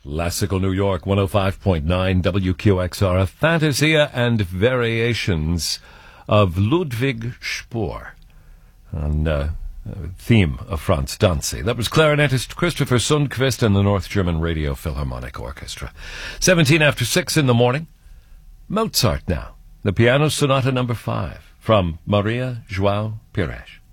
Classical New York 105.9 WQXR, a Fantasia and Variations of Ludwig Spohr on theme of Franz Danzig. That was clarinetist Christopher Sundquist and the North German Radio Philharmonic Orchestra. 17 after 6 in the morning. Mozart now. The Piano Sonata No. 5 from Maria João Pires.